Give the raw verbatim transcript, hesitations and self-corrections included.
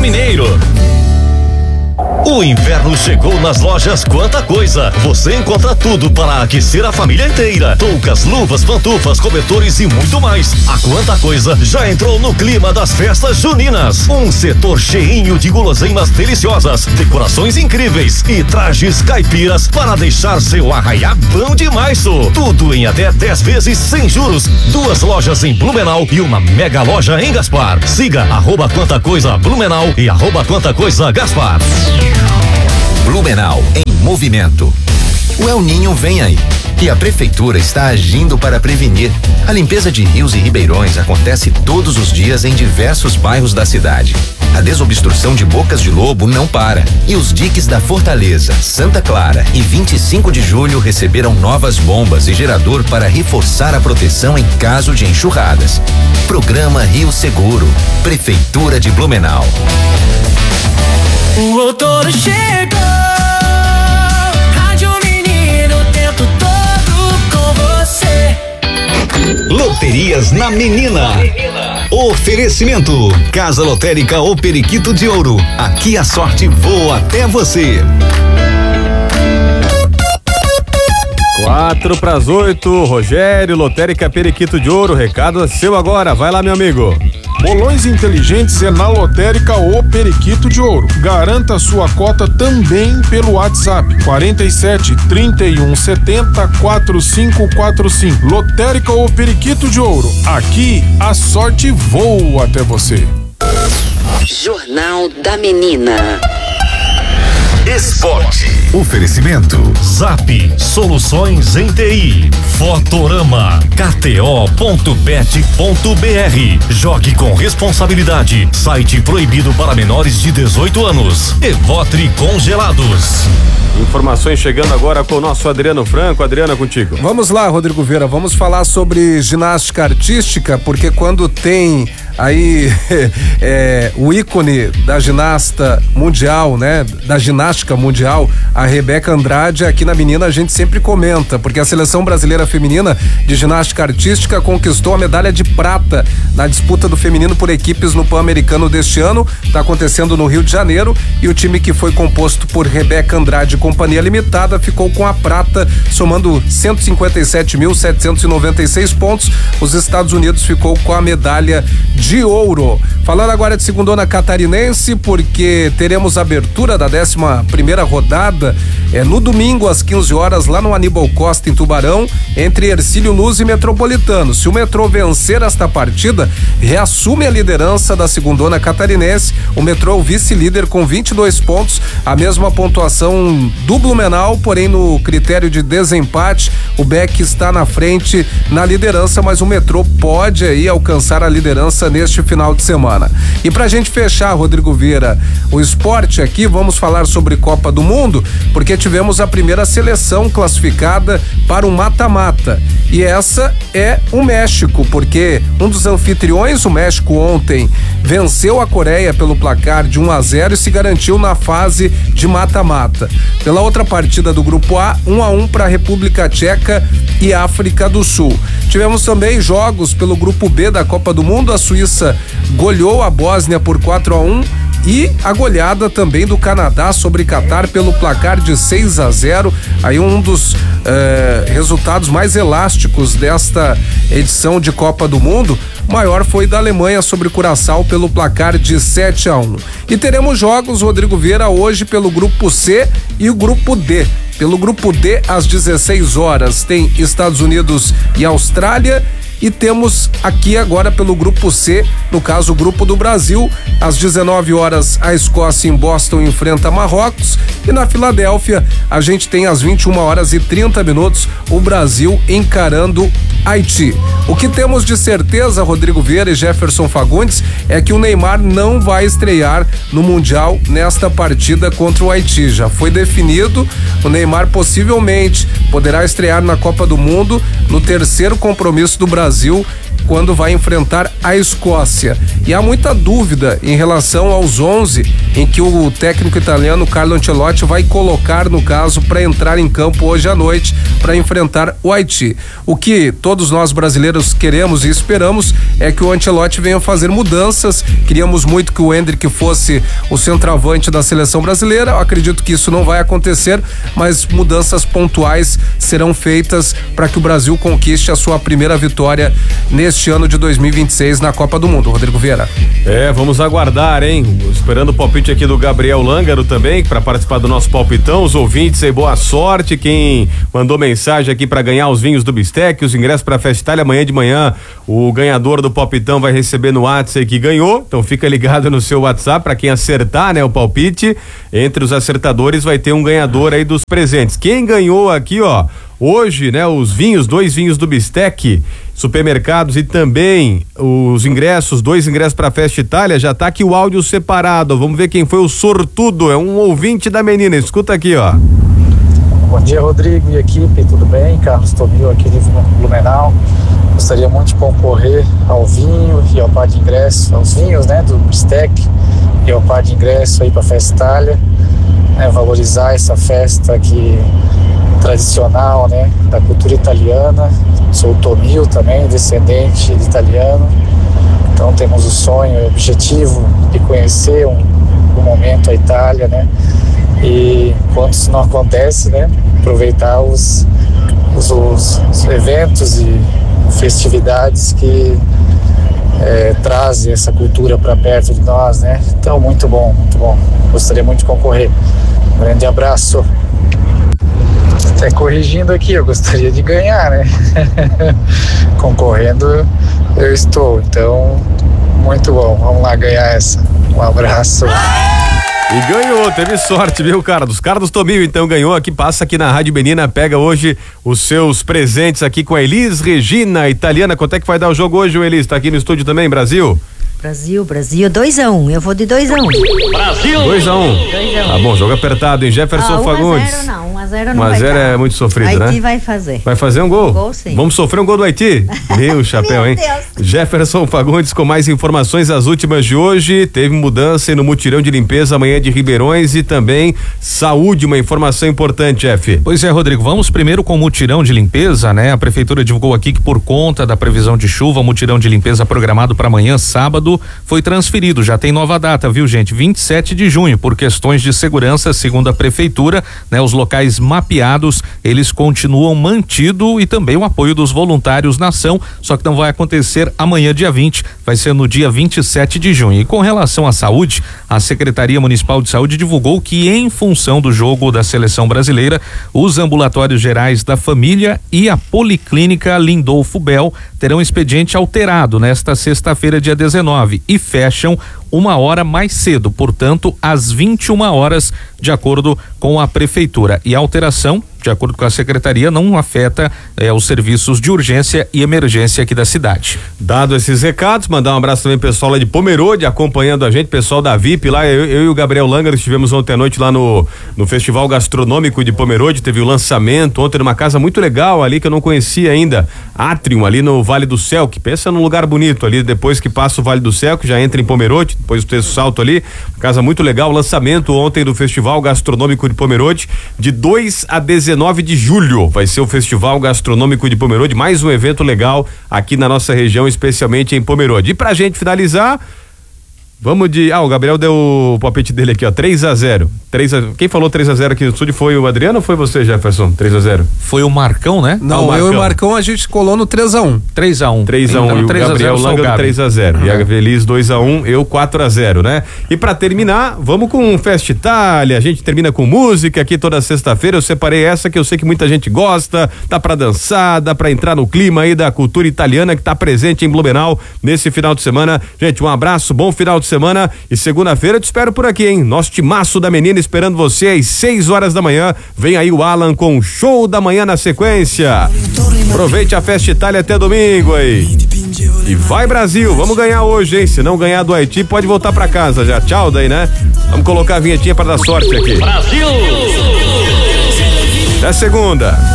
Mineiro. O inverno chegou nas lojas Quanta Coisa. Você encontra tudo para aquecer a família inteira. Toucas, luvas, pantufas, cobertores e muito mais. A Quanta Coisa já entrou no clima das festas juninas. Um setor cheinho de guloseimas deliciosas, decorações incríveis e trajes caipiras para deixar seu arraiá bom demais. Tudo em até dez vezes sem juros. Duas lojas em Blumenau e uma mega loja em Gaspar. Siga arroba Quanta Coisa Blumenau e arroba Quanta Coisa Gaspar. Blumenau em movimento. O El Ninho vem aí e a prefeitura está agindo para prevenir. A limpeza de rios e ribeirões acontece todos os dias em diversos bairros da cidade. A desobstrução de bocas de lobo não para e os diques da Fortaleza, Santa Clara e vinte e cinco de julho receberam novas bombas e gerador para reforçar a proteção em caso de enxurradas. Programa Rio Seguro, Prefeitura de Blumenau. O outono chegou, Rádio Menino, o tempo todo com você. Loterias na Menina. Oferecimento Casa Lotérica O Periquito de Ouro. Aqui a sorte voa até você. Quatro para as oito, Rogério, Lotérica Periquito de Ouro, recado é seu agora, vai lá meu amigo. Bolões inteligentes é na Lotérica O Periquito de Ouro. Garanta sua cota também pelo WhatsApp quarenta e sete, trinta e um, setenta, quarenta e cinco quarenta e cinco. Lotérica O Periquito de Ouro. Aqui a sorte voa até você. Jornal da Menina. Esporte. Oferecimento Zap Soluções em T I. Fotorama. K T O ponto bet ponto B R. Jogue com responsabilidade. Site proibido para menores de dezoito anos. Evotri Congelados. Informações chegando agora com o nosso Adriano Franco. Adriana, contigo. Vamos lá, Rodrigo Vieira, vamos falar sobre ginástica artística, porque quando tem aí é, o ícone da ginasta mundial, né, da ginástica mundial, a Rebeca Andrade, aqui na Menina a gente sempre comenta, porque a seleção brasileira feminina de ginástica artística conquistou a medalha de prata na disputa do feminino por equipes no Pan-Americano deste ano, está acontecendo no Rio de Janeiro, e o time que foi composto por Rebeca Andrade e Companhia Limitada ficou com a prata, somando cento e cinquenta e sete mil, setecentos e noventa e seis pontos. Os Estados Unidos ficou com a medalha de ouro. Falando agora de segundona catarinense, porque teremos a abertura da décima primeira rodada é, no domingo às quinze horas lá no Aníbal Costa em Tubarão, entre Hercílio Luz e Metropolitano. Se o Metrô vencer esta partida, reassume a liderança da segundona catarinense. O Metrô é o vice-líder com vinte e dois pontos, a mesma pontuação do Blumenau, porém no critério de desempate, o B E C está na frente na liderança, mas o Metrô pode aí alcançar a liderança neste final de semana. E pra gente fechar, Rodrigo Vieira, o esporte aqui, vamos falar sobre Copa do Mundo, porque tivemos a primeira seleção classificada para o mata-mata. E essa é o México, porque um dos anfitriões, o México, ontem venceu a Coreia pelo placar de um a zero e se garantiu na fase de mata-mata. Pela outra partida do grupo A, um a um para a República Tcheca e África do Sul. Tivemos também jogos pelo grupo B da Copa do Mundo. A Suíça goleou a Bósnia por quatro a um e a goleada também do Canadá sobre Catar pelo placar de seis a zero. Aí um dos eh, resultados mais elásticos desta edição de Copa do Mundo. O maior foi da Alemanha sobre Curaçao pelo placar de sete a um. E teremos jogos, Rodrigo Vieira, hoje pelo grupo C e o grupo D. Pelo grupo D, às dezesseis horas, tem Estados Unidos e Austrália. E temos aqui agora pelo grupo C, no caso o grupo do Brasil, às dezenove horas a Escócia em Boston enfrenta Marrocos, e na Filadélfia a gente tem às vinte e uma horas e trinta minutos o Brasil encarando Haiti. O que temos de certeza, Rodrigo Vieira e Jefferson Fagundes, é que o Neymar não vai estrear no Mundial nesta partida contra o Haiti. Já foi definido, o Neymar possivelmente poderá estrear na Copa do Mundo no terceiro compromisso do Brasil quando vai enfrentar a Escócia. E há muita dúvida em relação aos onze em que o técnico italiano Carlo Ancelotti vai colocar, no caso, para entrar em campo hoje à noite para enfrentar o Haiti. O que todos nós brasileiros queremos e esperamos é que o Ancelotti venha fazer mudanças. Queríamos muito que o Endrick fosse o centroavante da seleção brasileira. Eu acredito que isso não vai acontecer, mas mudanças pontuais serão feitas para que o Brasil conquiste a sua primeira vitória neste ano de dois mil e vinte e seis na Copa do Mundo. Rodrigo Vieira. É, vamos aguardar, hein? Esperando o palpite aqui do Gabriel Lângaro também, para participar do nosso palpitão. Os ouvintes aí, boa sorte. Quem mandou mensagem aqui para ganhar os vinhos do Bistec, os ingressos para a Festa Itália, amanhã de manhã o ganhador do palpitão vai receber no WhatsApp que ganhou. Então fica ligado no seu WhatsApp para quem acertar, né, o palpite. Entre os acertadores vai ter um ganhador aí dos presentes. Quem ganhou aqui, ó, hoje, né, os vinhos, dois vinhos do Bistec, supermercados e também os ingressos, dois ingressos para a Festa Itália, já tá aqui o áudio separado. Vamos ver quem foi o sortudo, é um ouvinte da menina. Escuta aqui, ó. Bom dia, Rodrigo e equipe, tudo bem? Carlos Tomil aqui de Blumenau. Gostaria muito de concorrer ao vinho e ao par de ingressos, aos vinhos, né, do Bistec e ao par de ingresso aí para a Festa Itália, né, valorizar essa festa que tradicional, né, da cultura italiana. Sou Tomil também, descendente de italiano, então temos o sonho e o objetivo de conhecer um, um momento a Itália, né, e enquanto isso não acontece, né, aproveitar os, os, os, os eventos e festividades que é, trazem essa cultura para perto de nós, né, então muito bom, muito bom, gostaria muito de concorrer. Um grande abraço. Até corrigindo aqui, eu gostaria de ganhar, né? Concorrendo eu estou, então muito bom, vamos lá ganhar essa. Um abraço. E ganhou, teve sorte, viu, cara? Dos Carlos Tomil, então ganhou aqui, passa aqui na Rádio Menina, pega hoje os seus presentes aqui com a Elis Regina, italiana. Quanto é que vai dar o jogo hoje, o Elis? Tá aqui no estúdio também, Brasil? Brasil, Brasil, dois a um, eu vou de dois a um. Brasil! dois a um. Tá bom, jogo apertado, hein? Jefferson ah, Fagundes. um a zero não, um a zero não um a zero vai é muito sofrido, Haiti né? Haiti vai fazer. Vai fazer um gol? Um gol, sim. Vamos sofrer um gol do Haiti? Meu chapéu, Meu hein? Deus. Jefferson Fagundes com mais informações, as últimas de hoje. Teve mudança no mutirão de limpeza amanhã de Ribeirões e também saúde, uma informação importante, Jeff. Pois é, Rodrigo, vamos primeiro com o mutirão de limpeza, né? A prefeitura divulgou aqui que por conta da previsão de chuva, o mutirão de limpeza programado para amanhã, sábado, foi transferido. Já tem nova data, viu, gente? vinte e sete de junho, por questões de segurança, segundo a prefeitura, né? Os locais mapeados, eles continuam mantido e também o apoio dos voluntários na ação, só que não vai acontecer amanhã, dia vinte, vai ser no dia vinte e sete de junho. E com relação à saúde, a Secretaria Municipal de Saúde divulgou que, em função do jogo da seleção brasileira, os ambulatórios gerais da família e a Policlínica Lindolfo Bell terão expediente alterado nesta sexta-feira, dia dezenove, e fecham uma hora mais cedo, portanto, às vinte e uma horas, de acordo com a prefeitura. E a alteração, de acordo com a secretaria, não afeta eh, os serviços de urgência e emergência aqui da cidade. Dado esses recados, mandar um abraço também pro pessoal lá de Pomerode acompanhando a gente, pessoal da V I P lá, eu, eu e o Gabriel Lângaro estivemos ontem à noite lá no, no Festival Gastronômico de Pomerode, teve o lançamento ontem numa casa muito legal ali que eu não conhecia ainda, Atrium, ali no Vale do Céu, que pensa num lugar bonito ali, depois que passa o Vale do Céu, que já entra em Pomerode, depois do texto salto ali, casa muito legal, lançamento ontem do Festival Gastronômico de Pomerode, de dois a dezenove de julho, vai ser o Festival Gastronômico de Pomerode, mais um evento legal aqui na nossa região, especialmente em Pomerode. E pra gente finalizar, vamos de, ah, o Gabriel deu o palpite dele aqui, ó, três a zero. três a, quem falou três a zero aqui no estúdio foi o Adriano ou foi você, Jefferson? três a zero. Foi o Marcão, né? Não, ah, o Marcão. eu e o Marcão a gente colou no três a um. três a um. três a um, então, e o Gabriel Lângaro três a zero. Uhum. E a Feliz dois a um, eu quatro a zero, né? E pra terminar, vamos com Festa Itália, a gente termina com música aqui toda sexta-feira, eu separei essa que eu sei que muita gente gosta, dá pra dançar, dá pra entrar no clima aí da cultura italiana que tá presente em Blumenau nesse final de semana. Gente, um abraço, bom final de semana e segunda-feira eu te espero por aqui, hein? Nosso timaço da menina esperando você às seis horas da manhã. Vem aí o Alan com o show da manhã na sequência. Aproveite a Festa Itália até domingo aí. E vai Brasil, vamos ganhar hoje, hein? Se não ganhar do Haiti, pode voltar pra casa já. Tchau daí, né? Vamos colocar a vinhetinha pra dar sorte aqui. Brasil! Até segunda.